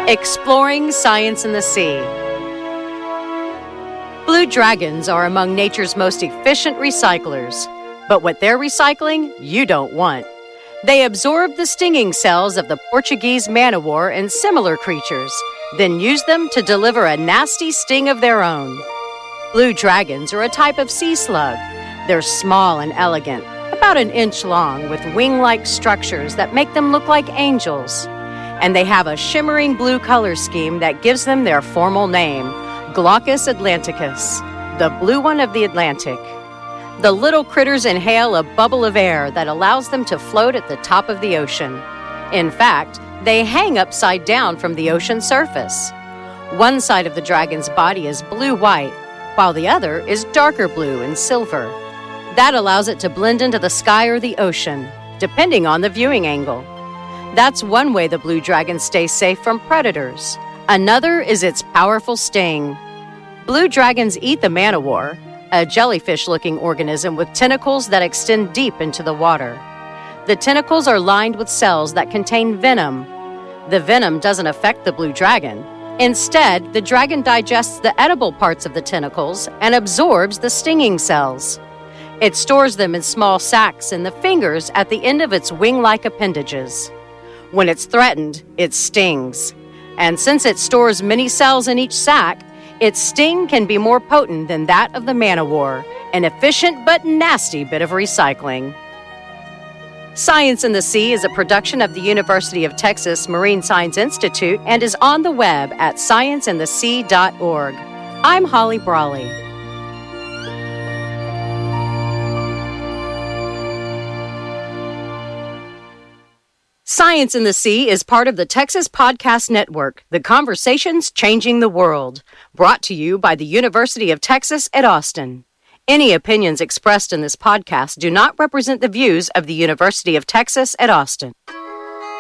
Exploring Science in the Sea. Blue dragons are among nature's most efficient recyclers, but what they're recycling, you don't want. They absorb the stinging cells of the Portuguese man-o-war and similar creatures, then use them to deliver a nasty sting of their own. Blue dragons are a type of sea slug. They're small and elegant, about an inch long, with wing-like structures that make them look like angels. And they have a shimmering blue color scheme that gives them their formal name, Glaucus atlanticus, the blue one of the Atlantic. The little critters inhale a bubble of air that allows them to float at the top of the ocean. In fact, they hang upside down from the ocean surface. One side of the dragon's body is blue-white, while the other is darker blue and silver. That allows it to blend into the sky or the ocean, depending on the viewing angle. That's one way the blue dragon stays safe from predators. Another is its powerful sting. Blue dragons eat the man-o-war, a jellyfish-looking organism with tentacles that extend deep into the water. The tentacles are lined with cells that contain venom. The venom doesn't affect the blue dragon. Instead, the dragon digests the edible parts of the tentacles and absorbs the stinging cells. It stores them in small sacs in the fingers at the end of its wing-like appendages. When it's threatened, it stings. And since it stores many cells in each sac, its sting can be more potent than that of the man-o-war, an efficient but nasty bit of recycling. Science in the Sea is a production of the University of Texas Marine Science Institute and is on the web at scienceinthesea.org. I'm Holly Brawley. Science in the Sea is part of the Texas Podcast Network, the conversations changing the world, brought to you by the University of Texas at Austin. Any opinions expressed in this podcast do not represent the views of the University of Texas at Austin.